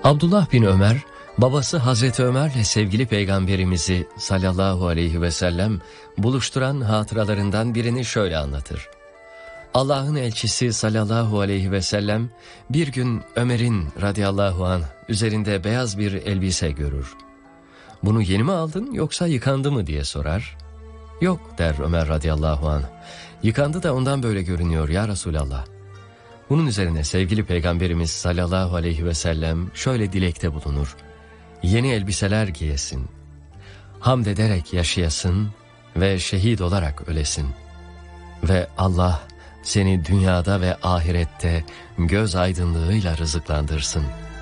Abdullah bin Ömer, babası Hazreti Ömer'le sevgili peygamberimizi sallallahu aleyhi ve sellem buluşturan hatıralarından birini şöyle anlatır. Allah'ın elçisi sallallahu aleyhi ve sellem bir gün Ömer'in radıyallahu anh üzerinde beyaz bir elbise görür. Bunu yeni mi aldın yoksa yıkandı mı diye sorar. Yok der Ömer radıyallahu anh. Yıkandı da ondan böyle görünüyor ya Resulallah. Bunun üzerine sevgili peygamberimiz sallallahu aleyhi ve sellem şöyle dilekte bulunur. Yeni elbiseler giyesin, hamd ederek yaşayasın ve şehit olarak ölesin. Ve Allah seni dünyada ve ahirette göz aydınlığıyla rızıklandırsın.